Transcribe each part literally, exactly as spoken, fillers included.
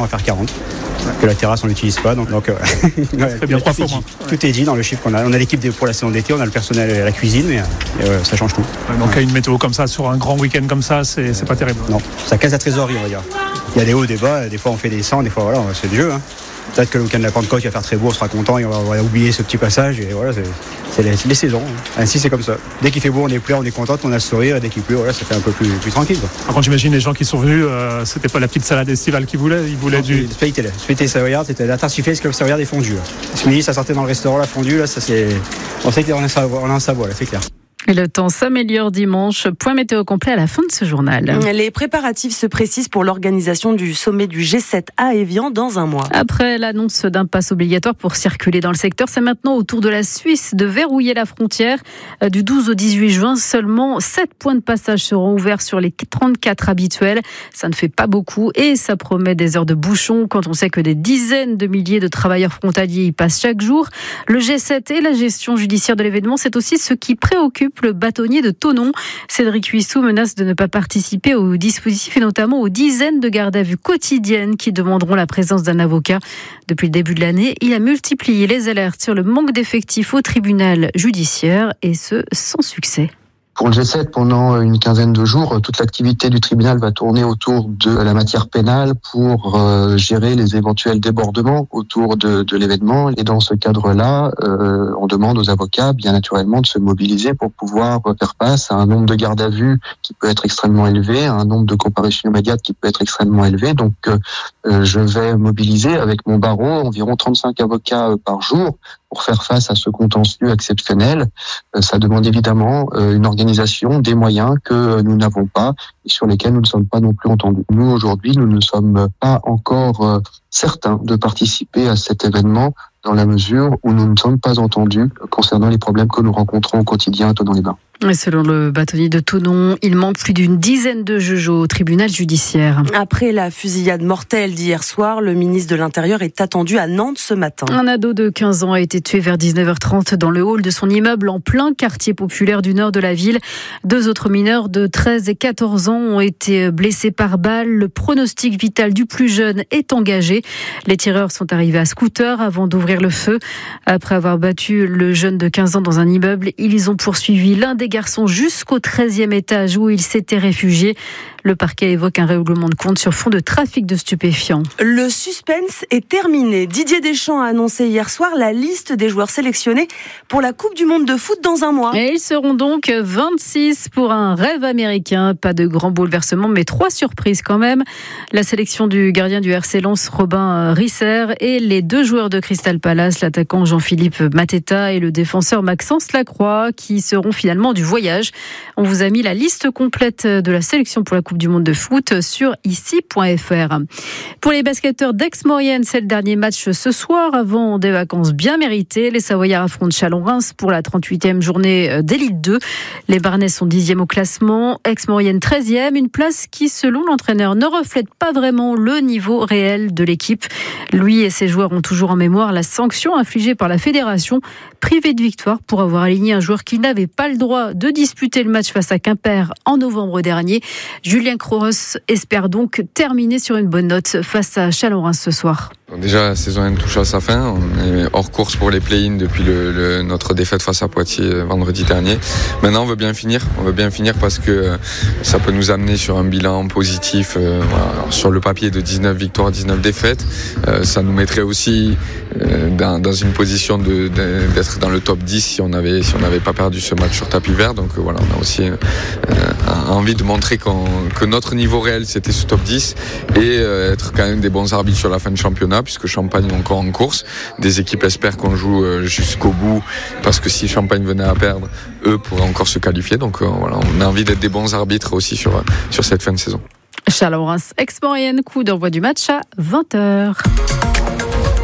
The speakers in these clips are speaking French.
va faire quarante. Que la terrasse on l'utilise pas, donc, donc euh, ouais, bien trois fois moins. Tout est dit dans le chiffre qu'on a. On a l'équipe pour la saison d'été, on a le personnel et la cuisine, mais euh, ça change tout. Ouais, donc ouais. Une météo comme ça sur un grand week-end comme ça, c'est, c'est pas terrible. Non, ça casse la trésorerie, on va dire. Il y a des hauts, des bas, des fois on fait des cent, des fois voilà, c'est du jeu. Hein. Peut-être que le week-end de la Pentecôte il va faire très beau, on sera content et on va, on va oublier ce petit passage. Et voilà, c'est, c'est les, les saisons. Ainsi c'est comme ça. Dès qu'il fait beau, on est plein, on est content, on a le sourire. Et dès qu'il pleut, voilà, ça fait un peu plus, plus tranquille. Quoi. Par contre, j'imagine les gens qui sont venus, euh, c'était pas la petite salade estivale qu'ils voulaient, ils voulaient non, du. Spaghetti, spaghetti savoyarde, c'était la tartiflette, que le savoyarde est fondue. Ce midi, ça sortait dans le restaurant, la fondue, là, ça c'est. On sait qu'on est en Savoie, là, c'est clair. Et le temps s'améliore dimanche. Point météo complet à la fin de ce journal. Les préparatifs se précisent pour l'organisation du sommet du G sept à Évian dans un mois. Après l'annonce d'un pass obligatoire pour circuler dans le secteur, c'est maintenant au tour de la Suisse de verrouiller la frontière. Du douze au dix-huit juin, seulement sept points de passage seront ouverts sur les trente-quatre habituels. Ça ne fait pas beaucoup et ça promet des heures de bouchons quand on sait que des dizaines de milliers de travailleurs frontaliers y passent chaque jour. Le G sept et la gestion judiciaire de l'événement, c'est aussi ce qui préoccupe le bâtonnier de Thonon. Cédric Huissou menace de ne pas participer au dispositif et notamment aux dizaines de gardes à vue quotidiennes qui demanderont la présence d'un avocat. Depuis le début de l'année, il a multiplié les alertes sur le manque d'effectifs au tribunal judiciaire et ce, sans succès. Pour le G sept, pendant une quinzaine de jours, toute l'activité du tribunal va tourner autour de la matière pénale pour euh, gérer les éventuels débordements autour de, de l'événement. Et dans ce cadre-là, euh, on demande aux avocats, bien naturellement, de se mobiliser pour pouvoir faire face à un nombre de gardes à vue qui peut être extrêmement élevé, à un nombre de comparutions immédiates qui peut être extrêmement élevé. Donc, euh, je vais mobiliser avec mon barreau environ trente-cinq avocats par jour pour faire face à ce contentieux exceptionnel. Euh, ça demande évidemment euh, une organisation, des moyens que nous n'avons pas et sur lesquels nous ne sommes pas non plus entendus. Nous, aujourd'hui, nous ne sommes pas encore euh, certains de participer à cet événement dans la mesure où nous ne sommes pas entendus concernant les problèmes que nous rencontrons au quotidien à Thonon-les-Bains. Et selon le bâtonnier de Thonon, il manque plus d'une dizaine de juges au tribunal judiciaire. Après la fusillade mortelle d'hier soir, le ministre de l'Intérieur est attendu à Nantes ce matin. Un ado de quinze ans a été tué vers dix-neuf heures trente dans le hall de son immeuble en plein quartier populaire du nord de la ville. Deux autres mineurs de treize et quatorze ans ont été blessés par balle. Le pronostic vital du plus jeune est engagé. Les tireurs sont arrivés à scooter avant d'ouvrir le feu. Après avoir battu le jeune de quinze ans dans un immeuble, ils ont poursuivi l'un des garçons jusqu'au treizième étage où il s'était réfugié. Le parquet évoque un règlement de compte sur fond de trafic de stupéfiants. Le suspense est terminé. Didier Deschamps a annoncé hier soir la liste des joueurs sélectionnés pour la Coupe du Monde de foot dans un mois. Et ils seront donc vingt-six pour un rêve américain. Pas de grand bouleversement, mais trois surprises quand même. La sélection du gardien du R C Lens, Robin Risser, et les deux joueurs de Crystal Palace, l'attaquant Jean-Philippe Mateta et le défenseur Maxence Lacroix, qui seront finalement du voyage. On vous a mis la liste complète de la sélection pour la Coupe du Monde de foot sur ici point f r. Pour les basketteurs d'Aix-Maurienne, c'est le dernier match ce soir avant des vacances bien méritées. Les Savoyards affrontent Chalon-Reims pour la trente-huitième journée d'élite deux. Les Barnais sont dixième au classement, Aix-Maurienne treizième, une place qui, selon l'entraîneur, ne reflète pas vraiment le niveau réel de l'équipe. Lui et ses joueurs ont toujours en mémoire la sanction infligée par la fédération, privée de victoire pour avoir aligné un joueur qui n'avait pas le droit de disputer le match face à Quimper en novembre dernier. Julien Cross espère donc terminer sur une bonne note face à Chalon-Reims ce soir. Déjà, la saison elle touche à sa fin. On est hors course pour les play-in depuis le, le, notre défaite face à Poitiers vendredi dernier. Maintenant, on veut bien finir. On veut bien finir parce que ça peut nous amener sur un bilan positif euh, voilà, sur le papier de dix-neuf victoires, dix-neuf défaites. Euh, ça nous mettrait aussi euh, dans, dans une position de, de, d'être dans le top dix si on avait si on n'avait pas perdu ce match sur tapis vert. Donc euh, voilà, on a aussi euh, envie de montrer qu'on, que notre niveau réel c'était ce top dix et euh, être quand même des bons arbitres sur la fin de championnat, puisque Champagne est encore en course. Des équipes espèrent qu'on joue jusqu'au bout, parce que si Champagne venait à perdre, eux pourraient encore se qualifier. Donc euh, voilà, on a envie d'être des bons arbitres aussi sur, sur cette fin de saison. Chalon-Reims, Aix-Maurienne, coup d'envoi du match à vingt heures.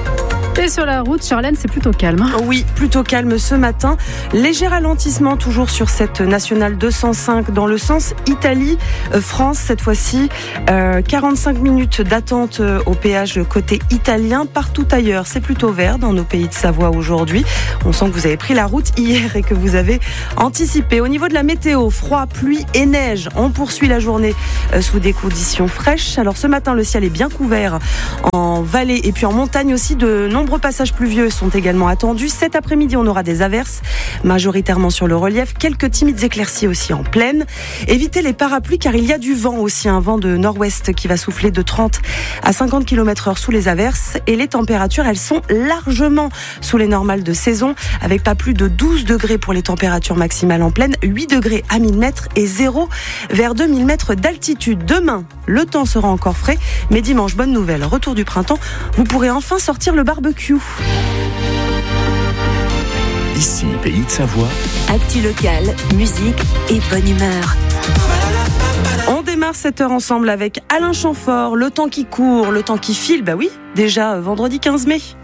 Et sur la route, Charlène, c'est plutôt calme. Oui, plutôt calme ce matin. Léger ralentissement toujours sur cette nationale deux cent cinq dans le sens Italie-France cette fois-ci. Euh, quarante-cinq minutes d'attente au péage côté italien. Partout ailleurs, c'est plutôt vert dans nos pays de Savoie aujourd'hui. On sent que vous avez pris la route hier et que vous avez anticipé. Au niveau de la météo, froid, pluie et neige. On poursuit la journée sous des conditions fraîches. Alors ce matin, le ciel est bien couvert en vallée et puis en montagne aussi. De nombreux passages pluvieux sont également attendus. Cet après-midi, on aura des averses, majoritairement sur le relief. Quelques timides éclaircies aussi en plaine. Évitez les parapluies car il y a du vent aussi, un vent de nord-ouest qui va souffler de trente à cinquante kilomètres heure sous les averses. Et les températures, elles sont largement sous les normales de saison, avec pas plus de douze degrés pour les températures maximales en plaine, huit degrés à mille mètres et zéro vers deux mille mètres d'altitude. Demain, le temps sera encore frais, mais dimanche, bonne nouvelle, retour du printemps, vous pourrez enfin sortir le barbecue. Ici, Pays de Savoie. Actu locale, musique et bonne humeur. On démarre cette heure ensemble avec Alain Chamfort. Le temps qui court, le temps qui file, bah oui, déjà vendredi quinze mai.